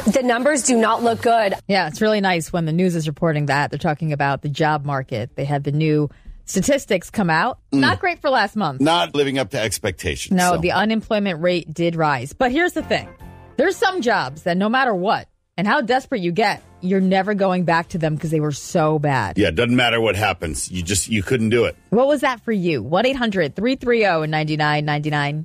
The numbers do not look good. Yeah, it's really nice when the news is reporting that. They're talking about the job market. They had the new statistics come out. Not great for last month. Not living up to expectations. No, so. The unemployment rate did rise. But here's the thing. There's some jobs that no matter what and how desperate you get, you're never going back to them because they were so bad. Yeah, it doesn't matter what happens. You couldn't do it. What was that for you? 1-800-330-9999.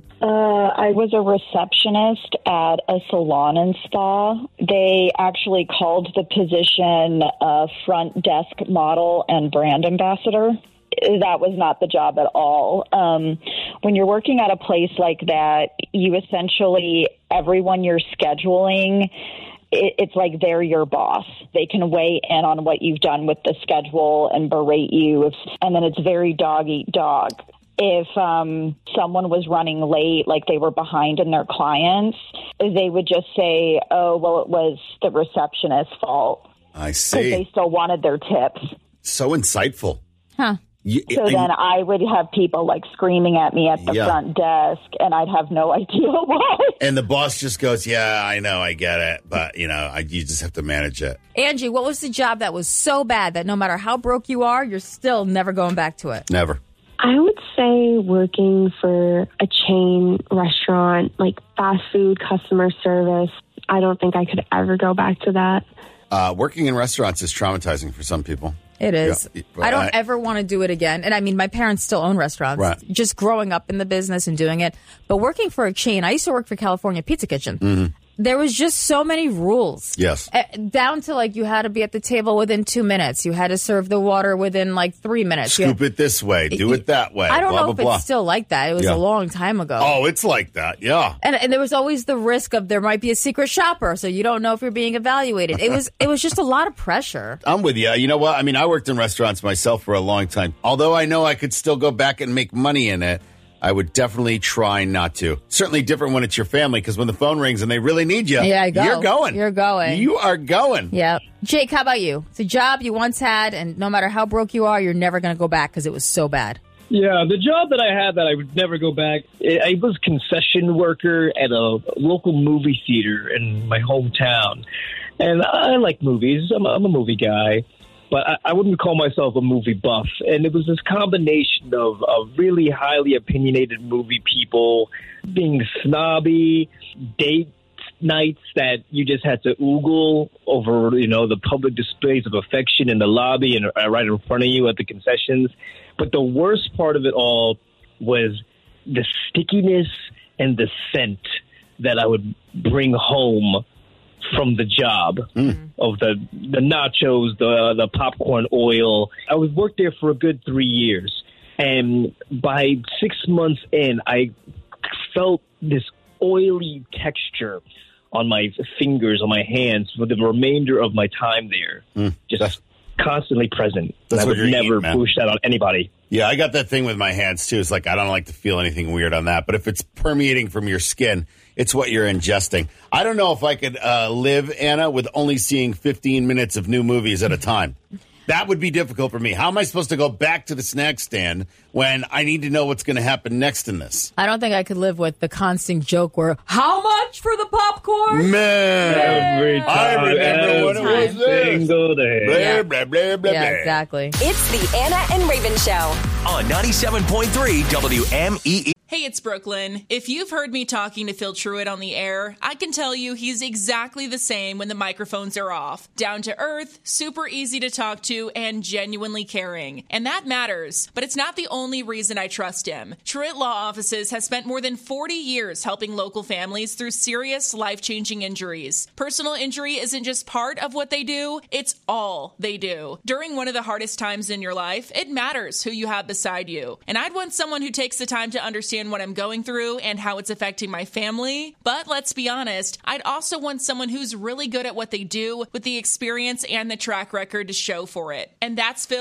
I was a receptionist at a salon and spa. They actually called the position front desk model and brand ambassador. That was not the job at all. When you're working at a place like that, you essentially, everyone you're scheduling, it's like they're your boss. They can weigh in on what you've done with the schedule and berate you. And then it's very dog eat dog. If someone was running late, like they were behind in their clients, they would just say, oh, well, it was the receptionist's fault. I see. Because they still wanted their tips. So insightful. Huh. So then I would have people like screaming at me at the front desk, and I'd have no idea why. And the boss just goes, yeah, I know, I get it. But, you just have to manage it. Angie, what was the job that was so bad that no matter how broke you are, you're still never going back to it? Never. I would say working for a chain restaurant, like fast food, customer service. I don't think I could ever go back to that. Working in restaurants is traumatizing for some people. It is. Yeah, I don't ever want to do it again. And I mean, my parents still own restaurants. Right. Just growing up in the business and doing it. But working for a chain, I used to work for California Pizza Kitchen. Mm-hmm. There was just so many rules. Yes. Down to like you had to be at the table within 2 minutes. You had to serve the water within like 3 minutes. Scoop it this way. Do it that way. I don't know if blah. it's still like that. It was a long time ago. Oh, it's like that. Yeah. And there was always the risk of there might be a secret shopper, so you don't know if you're being evaluated. It was just a lot of pressure. I'm with you. You know what? I mean, I worked in restaurants myself for a long time. Although I know I could still go back and make money in it, I would definitely try not to. Certainly different when it's your family, because when the phone rings and they really need you, you're going. You're going. You are going. Yeah. Jake, how about you? It's a job you once had, and no matter how broke you are, you're never going to go back because it was so bad. Yeah, the job that I had that I would never go back, I was concession worker at a local movie theater in my hometown. And I like movies. I'm a movie guy. But I wouldn't call myself a movie buff. And it was this combination of really highly opinionated movie people being snobby, date nights that you just had to oogle over, the public displays of affection in the lobby and right in front of you at the concessions. But the worst part of it all was the stickiness and the scent that I would bring home from the job of the nachos, the popcorn oil. I was worked there for a good 3 years. And by 6 months in, I felt this oily texture on my fingers, on my hands for the remainder of my time there. Just constantly present. I would never push that on anybody. Yeah, I got that thing with my hands, too. It's like I don't like to feel anything weird on that. But if it's permeating from your skin, it's what you're ingesting. I don't know if I could live, Anna, with only seeing 15 minutes of new movies at a time. That would be difficult for me. How am I supposed to go back to the snack stand when I need to know what's going to happen next in this? I don't think I could live with the constant joke where, how much for the popcorn? Man, every time, I remember when it was single day. Blah, blah, blah, blah, Yeah, blah. exactly. It's the Anna and Raven Show on 97.3 WMEE. Hey, it's Brooklyn. If you've heard me talking to Phil Truitt on the air, I can tell you he's exactly the same when the microphones are off. Down to earth, super easy to talk to, and genuinely caring. And that matters, but it's not the only reason I trust him. Truitt Law Offices has spent more than 40 years helping local families through serious, life-changing injuries. Personal injury isn't just part of what they do, it's all they do. During one of the hardest times in your life, it matters who you have beside you. And I'd want someone who takes the time to understand what I'm going through and how it's affecting my family. But let's be honest, I'd also want someone who's really good at what they do with the experience and the track record to show for it. And that's Phil.